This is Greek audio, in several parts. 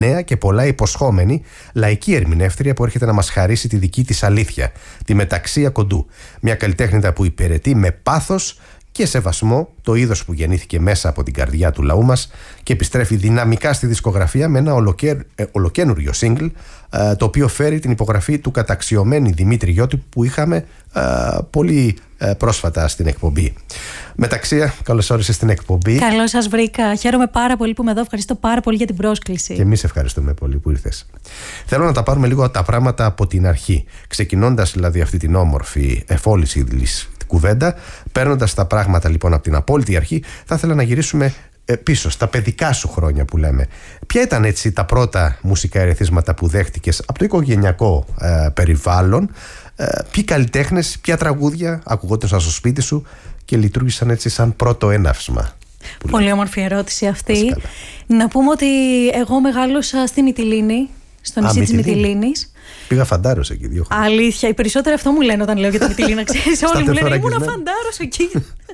νέα και πολλά υποσχόμενη λαϊκή ερμηνεύτρια που έρχεται να μας χαρίσει τη δική της αλήθεια, τη Μεταξία Κοντού. Μια καλλιτέχνηδα που υπηρετεί με πάθος και σεβασμό το είδος που γεννήθηκε μέσα από την καρδιά του λαού μας και επιστρέφει δυναμικά στη δισκογραφία με ένα ολοκένουργιο single, το οποίο φέρει την υπογραφή του καταξιωμένη Δημήτρη Γιώτη που είχαμε πολύ πρόσφατα στην εκπομπή. Μεταξία, καλώς όρισες στην εκπομπή. Καλώς σας βρήκα. Χαίρομαι πάρα πολύ που είμαι εδώ. Ευχαριστώ πάρα πολύ για την πρόσκληση. Και εμείς ευχαριστούμε πολύ που ήρθες. Θέλω να τα πάρουμε λίγο τα πράγματα από την αρχή. Ξεκινώντας δηλαδή αυτή την όμορφη εφόληση κουβέντα, παίρνοντας τα πράγματα λοιπόν από την απόλυτη αρχή, θα ήθελα να γυρίσουμε πίσω στα παιδικά σου χρόνια που λέμε. Ποια ήταν έτσι τα πρώτα μουσικά ερεθίσματα που δέχτηκες από το οικογενειακό περιβάλλον, ποιοι καλλιτέχνες, ποια τραγούδια ακουγόντουσαν στο σπίτι σου και λειτουργήσαν έτσι σαν πρώτο έναυσμα? Πολύ όμορφη ερώτηση αυτή. Να πούμε ότι εγώ μεγάλωσα στη Μυτιλήνη, στο νησί της Μυτιλήνης. Πήγα φαντάρος εκεί 2 χρόνια. Αλήθεια, οι περισσότεροι αυτό μου λένε όταν λέω για τη Μυτιλήνα. Ξέρεις, όλοι μου λένε ήμουν φαντάρος εκεί.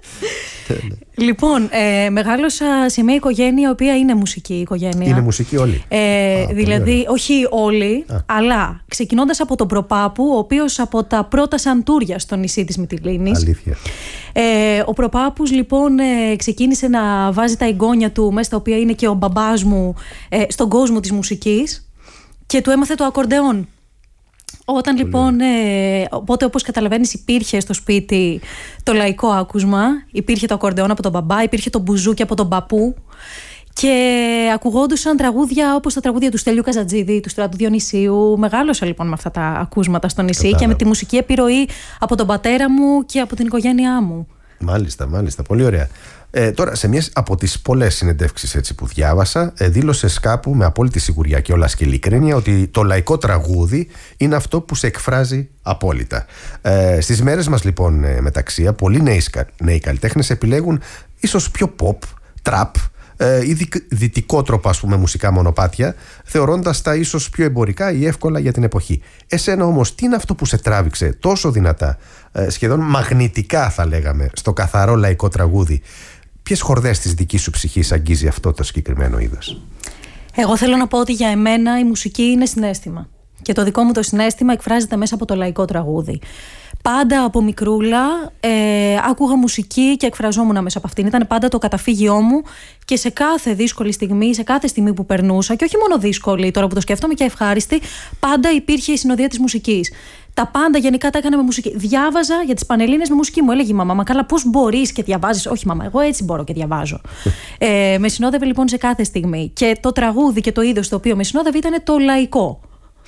Λοιπόν, μεγάλωσα σε μια οικογένεια η οποία είναι μουσική οικογένεια. Είναι μουσική όλοι? Δηλαδή, όχι όλοι, αλλά ξεκινώντας από τον προπάπου, ο οποίος από τα πρώτα σαντούρια στο νησί της Μυτιλήνης. Αλήθεια. Ο προπάπους λοιπόν ξεκίνησε να βάζει τα εγγόνια του, μέσα στα οποία είναι και ο μπαμπάς μου, στον κόσμο της μουσικής και του έμαθε το ακορντεόν. Όταν λοιπόν, οπότε όπως καταλαβαίνεις υπήρχε στο σπίτι το λαϊκό άκουσμα, υπήρχε το ακορντεόν από τον μπαμπά, υπήρχε το μπουζούκι από τον παππού και ακουγόντουσαν τραγούδια όπως τα τραγούδια του Στέλιου Καζατζίδη, του Στράτου Διονυσίου. Μεγάλωσα λοιπόν με αυτά τα ακούσματα στο νησί και με τη μουσική επιρροή από τον πατέρα μου και από την οικογένειά μου. Μάλιστα, πολύ ωραία. Τώρα, σε μια από τις πολλές συνεντεύξεις έτσι που διάβασα, δήλωσες κάπου με απόλυτη σιγουριά και όλας και ειλικρίνεια ότι το λαϊκό τραγούδι είναι αυτό που σε εκφράζει απόλυτα. Στις μέρες μας λοιπόν, Μεταξία, πολλοί νέοι καλλιτέχνες επιλέγουν ίσως πιο pop, trap ή δυτικότροπα ας πούμε μουσικά μονοπάτια, θεωρώντας τα ίσως πιο εμπορικά ή εύκολα για την εποχή. Εσένα όμως, τι είναι αυτό που σε τράβηξε τόσο δυνατά, σχεδόν μαγνητικά θα λέγαμε, στο καθαρό λαϊκό τραγούδι? Ποιες χορδές της δικής σου ψυχής αγγίζει αυτό το συγκεκριμένο είδος? Εγώ θέλω να πω ότι για εμένα η μουσική είναι συναίσθημα. Και το δικό μου το συναίσθημα εκφράζεται μέσα από το λαϊκό τραγούδι. Πάντα από μικρούλα άκουγα μουσική και εκφραζόμουν μέσα από αυτήν. Ήταν πάντα το καταφύγιό μου και σε κάθε δύσκολη στιγμή, σε κάθε στιγμή που περνούσα, και όχι μόνο δύσκολη, τώρα που το σκέφτομαι, και ευχάριστη, πάντα υπήρχε η συνοδεία της μουσικής. Τα πάντα γενικά τα έκανα με μουσική. Διάβαζα για τις Πανελλήνιες με μουσική. Μου έλεγε η μαμά, μα καλά, πώς μπορείς και διαβάζεις? Όχι, μαμά, εγώ έτσι μπορώ και διαβάζω. Με συνόδευε λοιπόν σε κάθε στιγμή. Και το τραγούδι και το είδος το οποίο με συνόδευε ήταν το λαϊκό.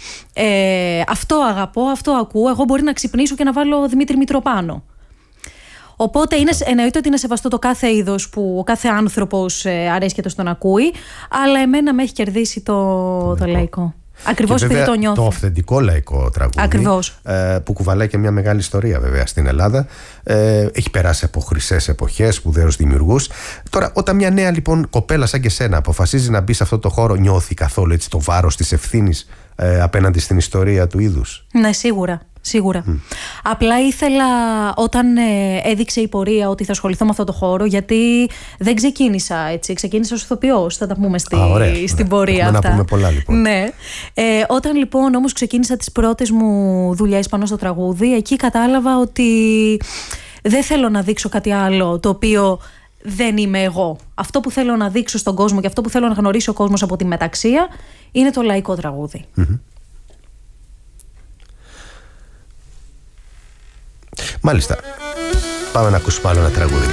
Αυτό αγαπώ, αυτό ακούω. Εγώ μπορεί να ξυπνήσω και να βάλω Δημήτρη Μητροπάνο. Οπότε εννοείται ότι είναι σεβαστό το κάθε είδος που ο κάθε άνθρωπος αρέσκεται στον ακούει, αλλά εμένα με έχει κερδίσει το λαϊκό. Ακριβώς επειδή το νιώθω. Το αυθεντικό λαϊκό τραγούδι. Ακριβώς. Που κουβαλάει και μια μεγάλη ιστορία βέβαια στην Ελλάδα. Έχει περάσει από χρυσές εποχές, σπουδαίους δημιουργούς. Τώρα, όταν μια νέα λοιπόν κοπέλα σαν και σένα αποφασίζει να μπει σε αυτό το χώρο, νιώθει καθόλου έτσι το βάρος της ευθύνης απέναντι στην ιστορία του είδους? Ναι, σίγουρα. Απλά ήθελα, όταν έδειξε η πορεία ότι θα ασχοληθώ με αυτό το χώρο, γιατί δεν ξεκίνησα έτσι. Ξεκίνησα ως ηθοποιός, θα τα πούμε στην πορεία αυτά. Να πούμε πολλά λοιπόν. Ναι. Όταν λοιπόν όμως ξεκίνησα τις πρώτες μου δουλειές πάνω στο τραγούδι, εκεί κατάλαβα ότι δεν θέλω να δείξω κάτι άλλο το οποίο δεν είμαι εγώ. Αυτό που θέλω να δείξω στον κόσμο και αυτό που θέλω να γνωρίσει ο κόσμος από τη Μεταξία είναι το λαϊκό τραγούδι. Μάλιστα. Πάμε να ακούσουμε άλλο ένα τραγούδι.